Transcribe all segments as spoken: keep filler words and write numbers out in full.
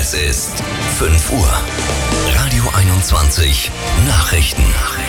Es ist fünf Uhr. Radio einundzwanzig Nachrichten.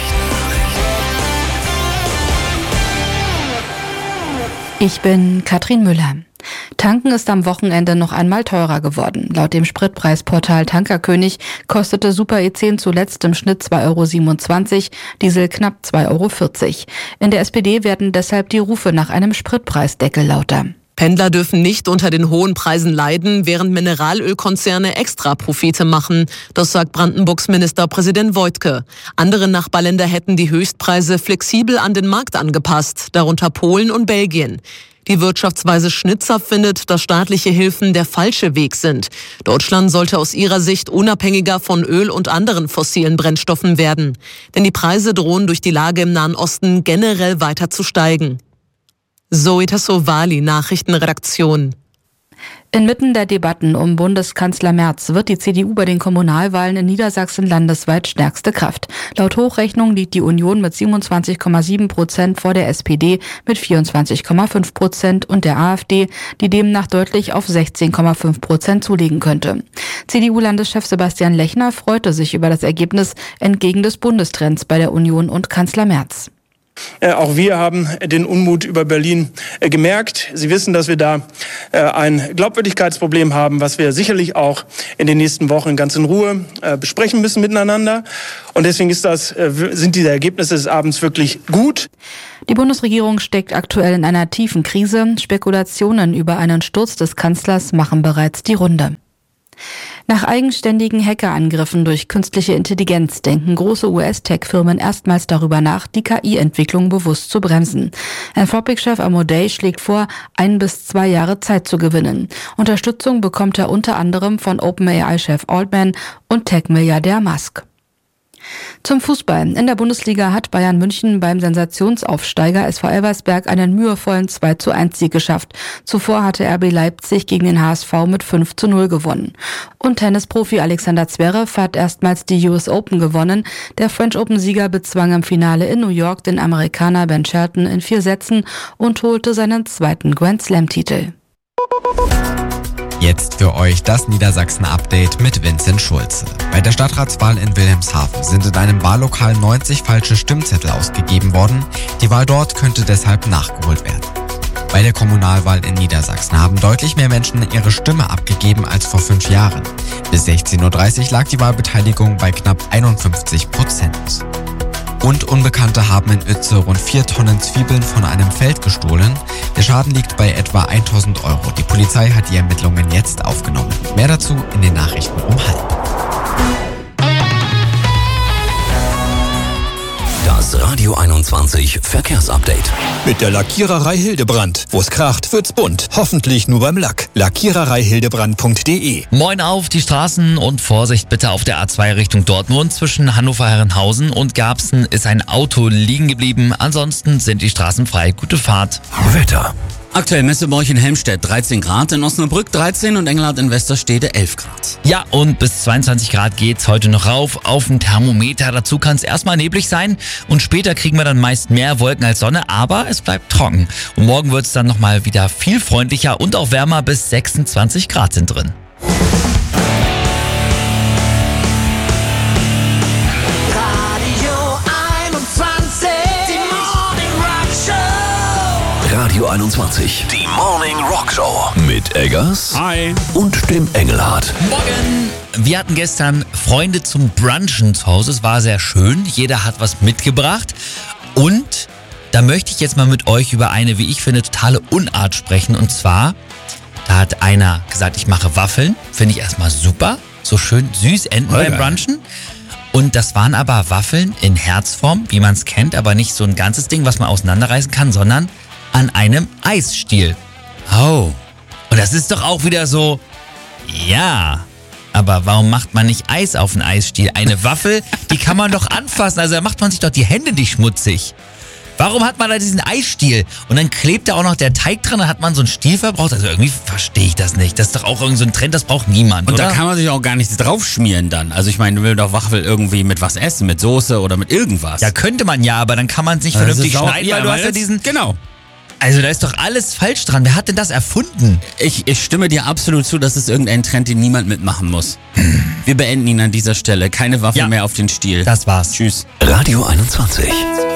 Ich bin Katrin Müller. Tanken ist am Wochenende noch einmal teurer geworden. Laut dem Spritpreisportal Tankerkönig kostete Super E zehn zuletzt im Schnitt zwei Euro siebenundzwanzig, Diesel knapp zwei Euro vierzig. In der S P D werden deshalb die Rufe nach einem Spritpreisdeckel lauter. Pendler dürfen nicht unter den hohen Preisen leiden, während Mineralölkonzerne extra Profite machen. Das sagt Brandenburgs Ministerpräsident Woidke. Andere Nachbarländer hätten die Höchstpreise flexibel an den Markt angepasst, darunter Polen und Belgien. Die Wirtschaftsweise Schnitzer findet, dass staatliche Hilfen der falsche Weg sind. Deutschland sollte aus ihrer Sicht unabhängiger von Öl und anderen fossilen Brennstoffen werden. Denn die Preise drohen durch die Lage im Nahen Osten generell weiter zu steigen. Zoe Tassovali, Nachrichtenredaktion. Inmitten der Debatten um Bundeskanzler Merz wird die C D U bei den Kommunalwahlen in Niedersachsen landesweit stärkste Kraft. Laut Hochrechnung liegt die Union mit siebenundzwanzig Komma sieben Prozent vor der S P D mit vierundzwanzig Komma fünf Prozent und der AfD, die demnach deutlich auf sechzehn Komma fünf Prozent zulegen könnte. C D U-Landeschef Sebastian Lechner freute sich über das Ergebnis entgegen des Bundestrends bei der Union und Kanzler Merz. Äh, auch wir haben den Unmut über Berlin äh, gemerkt. Sie wissen, dass wir da äh, ein Glaubwürdigkeitsproblem haben, was wir sicherlich auch in den nächsten Wochen ganz in Ruhe äh, besprechen müssen miteinander. Und deswegen ist das, äh, sind diese Ergebnisse des Abends wirklich gut. Die Bundesregierung steckt aktuell in einer tiefen Krise. Spekulationen über einen Sturz des Kanzlers machen bereits die Runde. Nach eigenständigen Hackerangriffen durch künstliche Intelligenz denken große U S-Tech-Firmen erstmals darüber nach, die K I-Entwicklung bewusst zu bremsen. Anthropic-Chef Amodei schlägt vor, ein bis zwei Jahre Zeit zu gewinnen. Unterstützung bekommt er unter anderem von OpenAI-Chef Altman und Tech-Milliardär Musk. Zum Fußball. In der Bundesliga hat Bayern München beim Sensationsaufsteiger S V Elversberg einen mühevollen zwei zu eins Sieg geschafft. Zuvor hatte R B Leipzig gegen den H S V mit fünf zu null gewonnen. Und Tennisprofi Alexander Zverev hat erstmals die U S Open gewonnen. Der French Open-Sieger bezwang im Finale in New York den Amerikaner Ben Shelton in vier Sätzen und holte seinen zweiten Grand Slam-Titel. Jetzt für euch das Niedersachsen-Update mit Vincent Schulze. Bei der Stadtratswahl in Wilhelmshaven sind in einem Wahllokal neunzig falsche Stimmzettel ausgegeben worden. Die Wahl dort könnte deshalb nachgeholt werden. Bei der Kommunalwahl in Niedersachsen haben deutlich mehr Menschen ihre Stimme abgegeben als vor fünf Jahren. Bis sechzehn Uhr dreißig lag die Wahlbeteiligung bei knapp einundfünfzig Prozent. Und Unbekannte haben in Uetze rund vier Tonnen Zwiebeln von einem Feld gestohlen. Der Schaden liegt bei etwa tausend Euro. Die Polizei hat die Ermittlungen jetzt aufgenommen. Mehr dazu in den Nachrichten um halb. Das Radio einundzwanzig Verkehrsupdate. Mit der Lackiererei Hildebrand. Wo's kracht, wird's bunt. Hoffentlich nur beim Lack. Lackiererei hildebrand punkt de. Moin auf die Straßen und Vorsicht bitte auf der A zwei Richtung Dortmund. Zwischen Hannover-Herrenhausen und Garbsen ist ein Auto liegen geblieben. Ansonsten sind die Straßen frei. Gute Fahrt. Wetter. Aktuell Messeburg in Helmstedt dreizehn Grad, in Osnabrück dreizehn und Engelhardt in Westerstede elf Grad. Ja, und bis zweiundzwanzig Grad geht's heute noch rauf auf dem Thermometer. Dazu kann es erstmal neblig sein und später kriegen wir dann meist mehr Wolken als Sonne, aber es bleibt trocken. Und morgen wird's dann nochmal wieder viel freundlicher und auch wärmer, bis sechsundzwanzig Grad sind drin. Radio einundzwanzig, die Morning Rock Show mit Eggers Hi. und dem Engelhardt. Morgen! Wir hatten gestern Freunde zum Brunchen zu Hause. Es war sehr schön. Jeder hat was mitgebracht. Und da möchte ich jetzt mal mit euch über eine, wie ich finde, totale Unart sprechen. Und zwar, da hat einer gesagt, ich mache Waffeln. Finde ich erstmal super. So schön süß enden beim Brunchen. Und das waren aber Waffeln in Herzform, wie man es kennt. Aber nicht so ein ganzes Ding, was man auseinanderreißen kann, sondern an einem Eisstiel. Oh. Und das ist doch auch wieder so, ja, aber warum macht man nicht Eis auf den Eisstiel? Eine Waffel, die kann man doch anfassen, also da macht man sich doch die Hände nicht schmutzig. Warum hat man da diesen Eisstiel? Und dann klebt da auch noch der Teig dran, dann hat man so einen Stiel verbraucht. Also irgendwie verstehe ich das nicht. Das ist doch auch irgend so ein Trend, das braucht niemand, Und oder? da kann man sich auch gar nichts draufschmieren dann. Also ich meine, du willst doch Waffel irgendwie mit was essen, mit Soße oder mit irgendwas. Ja, könnte man ja, aber dann kann man es nicht Das vernünftig ist auch- schneiden, ja, weil du weil hast ja das- diesen... Genau. Also da ist doch alles falsch dran. Wer hat denn das erfunden? Ich, ich stimme dir absolut zu, das ist irgendein Trend, den niemand mitmachen muss. Wir beenden ihn an dieser Stelle. Keine Waffe Ja. mehr auf den Stiel. Das war's. Tschüss. Radio einundzwanzig.